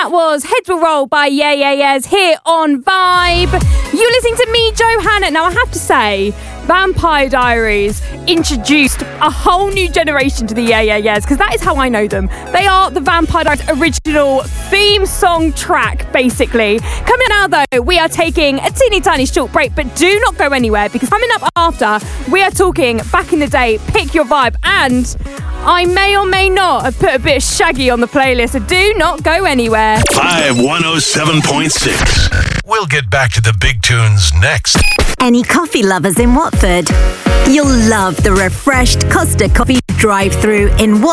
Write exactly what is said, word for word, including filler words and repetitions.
That was Heads Will Roll by Yeah Yeah Yeahs here on Vibe. You're listening to me, Johanna. Now, I have to say, Vampire Diaries introduced a whole new generation to the Yeah Yeah Yeahs, because that is how I know them. They are the Vampire Diaries original theme song track, basically. Coming out now, though, we are taking a teeny tiny short break, but do not go anywhere, because coming up after, we are talking back in the day, Pick Your Vibe, and I may or may not have put a bit of Shaggy on the playlist, so do not go anywhere. Vibe one oh seven point six. We'll get back to the big tunes next. Any coffee lovers in Watford? You'll love the refreshed Costa Coffee drive-through in Watford.